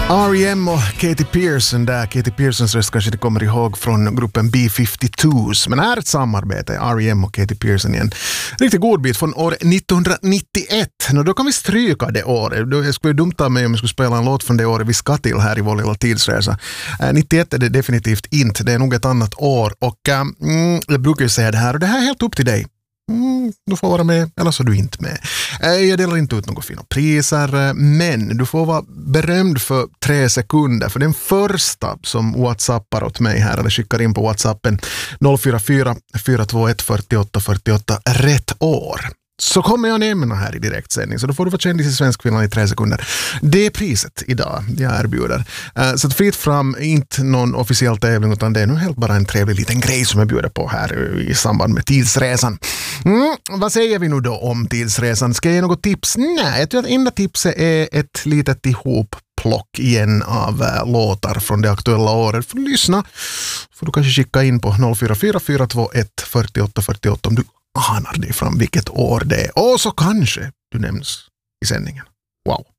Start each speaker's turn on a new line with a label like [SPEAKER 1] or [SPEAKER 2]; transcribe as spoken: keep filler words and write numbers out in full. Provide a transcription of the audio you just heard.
[SPEAKER 1] R E M och Katy Pearson där. Katy Pearsons röst kanske ni kommer ihåg från gruppen B femtiotvå. Men här är ett samarbete, R E M och Katy Pearson igen. Riktigt god bit från år nittonhundranittioett. Nå, då kan vi stryka det året. Jag skulle dumt av mig om jag skulle spela en låt från det året vi ska till här i vår lilla tidsresa. Eh, nittioett är det definitivt inte. Det är nog ett annat år. Och mm, jag brukar ju säga det här. Och det här är helt upp till dig. Mm, du får vara med, eller så är du inte med. Jag delar inte ut några fina priser, men du får vara berömd för tre sekunder. För den första som whatsappar åt mig här, eller skickar in på whatsappen noll fyra fyra fyra två ett fyra åtta fyra åtta rätt år, så kommer jag nämna här i direktsändning. Så då får du vara kändis i Svenskfinland i tre sekunder. Det är priset idag jag erbjuder. Så att fritt fram, inte någon officiell tävling, utan det är nu helt bara en trevlig liten grej som jag bjuder på här i samband med tidsresan. Mm, vad säger vi nu då om tidsresan? Ska jag ge något tips? Nej, jag tror att enda tipset är ett litet ihopplock igen av äh, låtar från det aktuella året. För att lyssna får du kanske skicka in på noll fyra fyra fyra två ett fyra åtta fyra åtta om du anar dig fram vilket år det är. Och så kanske du nämns i sändningen. Wow.